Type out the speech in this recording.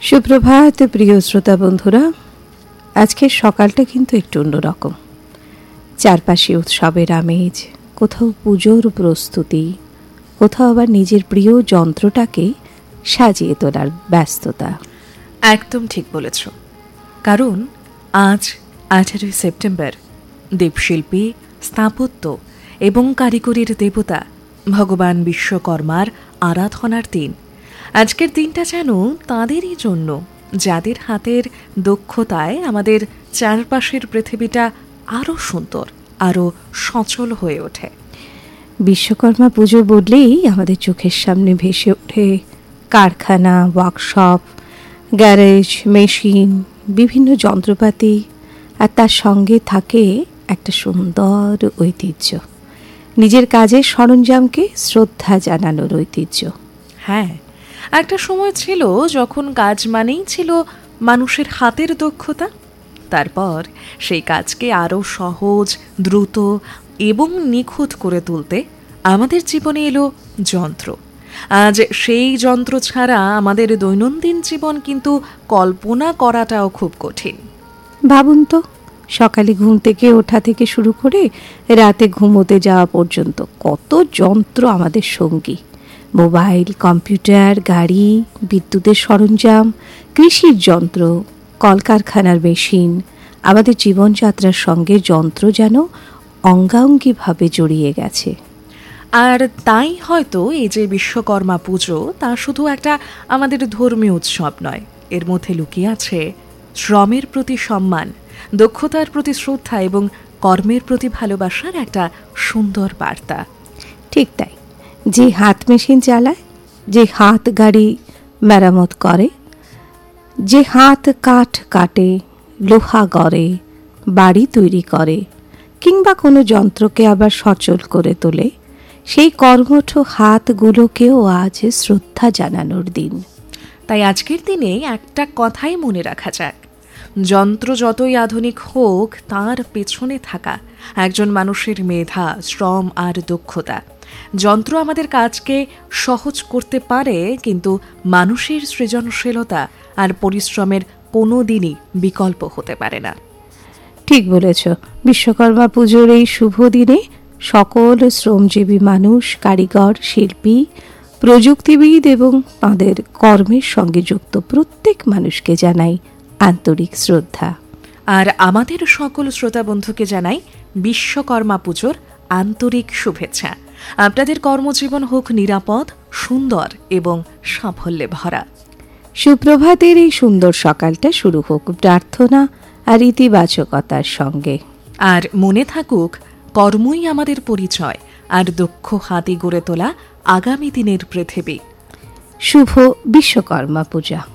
সুপ্রভাত প্রিয় শ্রোতা বন্ধুরা। আজকের সকালটা কিন্তু একটু অন্যরকম। চারপাশে উৎসবের আমেজ, কোথাও পুজোর প্রস্তুতি, কোথাও আবার নিজের প্রিয় যন্ত্রটাকে সাজিয়ে তোলার ব্যস্ততা। একদম ঠিক বলেছ। কারণ আজ 18 সেপ্টেম্বর দেবশিল্পী, স্থাপত্য এবং কারিগরির দেবতা ভগবান বিশ্বকর্মার আরাধনার দিন। আজকের দিনটা যেন তাঁদেরই জন্য, যাদের হাতের দক্ষতায় আমাদের চারপাশের পৃথিবীটা আরও সুন্দর, আরও সচল হয়ে ওঠে। বিশ্বকর্মা পুজো বললেই আমাদের চোখের সামনে ভেসে ওঠে কারখানা, ওয়ার্কশপ, গ্যারেজ, মেশিন, বিভিন্ন যন্ত্রপাতি, আর তার সঙ্গে থাকে একটা সুন্দর ঐতিহ্য, নিজের কাজের সরঞ্জামকে শ্রদ্ধা জানানোর ঐতিহ্য। হ্যাঁ, একটা সময় ছিল যখন কাজ মানেই ছিল মানুষের হাতের দক্ষতা। তারপর সেই কাজকে আরও সহজ, দ্রুত এবং নিখুঁত করে তুলতে আমাদের জীবনে এলো যন্ত্র। আজ সেই যন্ত্র ছাড়া আমাদের দৈনন্দিন জীবন কিন্তু কল্পনা করাটাও খুব কঠিন। ভাবুন তো, সকালে ঘুম থেকে ওঠা থেকে শুরু করে রাতে ঘুমোতে যাওয়া পর্যন্ত কত যন্ত্র আমাদের সঙ্গী। মোবাইল, কম্পিউটার, গাড়ি, বিদ্যুতের সরঞ্জাম, কৃষির যন্ত্র, কলকারখানার মেশিন, আমাদের জীবনযাত্রার সঙ্গে যন্ত্র যেন অঙ্গাঙ্গিভাবে জড়িয়ে গেছে। আর তাই হয়তো এই যে বিশ্বকর্মা পুজো, তা শুধু একটা আমাদের ধর্মীয় উৎসব নয়, এর মধ্যে লুকিয়ে আছে শ্রমের প্রতি সম্মান, দক্ষতার প্রতি শ্রদ্ধা এবং কর্মের প্রতি ভালোবাসার একটা সুন্দর বার্তা। ঠিক তাই, যে হাত মেশিন চালায়, যে হাত গাড়ি মেরামত করে, যে হাত কাঠ কাটে, লোহা গড়ে, বাড়ি তৈরি করে, কিংবা কোনো যন্ত্রকে আবার সচল করে তোলে, সেই কর্মঠ হাতগুলোকেও আজ শ্রদ্ধা জানানোর দিন। তাই আজকের দিনে একটা কথাই মনে রাখা যাক, যন্ত্র যতই আধুনিক হোক, তার পেছনে থাকা একজন মানুষের মেধা, শ্রম আর দক্ষতা। যন্ত্র আমাদের কাজকে সহজ করতে পারে, কিন্তু মানুষের সৃজনশীলতা আর পরিশ্রমের কোনো দিনই বিকল্প হতে পারে না। ঠিক বলেছ। বিশ্বকর্মা পুজোর এই শুভ দিনে সকল শ্রমজীবী মানুষ, কারিগর, শিল্পী, প্রযুক্তিবিদ এবং তাঁদের কর্মের সঙ্গে যুক্ত প্রত্যেক মানুষকে জানাই আন্তরিক শ্রদ্ধা। আর আমাদের সকল শ্রোতা বন্ধুকে জানাই বিশ্বকর্মা পুজোর আন্তরিক শুভেচ্ছা। আপনাদের কর্মজীবন হোক নিরাপদ, সুন্দর এবং সাফল্যে ভরা। সুপ্রভাতের এই সুন্দর সকালটা শুরু হোক প্রার্থনা আর ইতিবাচকতার সঙ্গে। আর মনে থাকুক, কর্মই আমাদের পরিচয়, আর দক্ষ হাতে গড়ে তোলা আগামী দিনের পৃথিবী। শুভ বিশ্বকর্মা পূজা।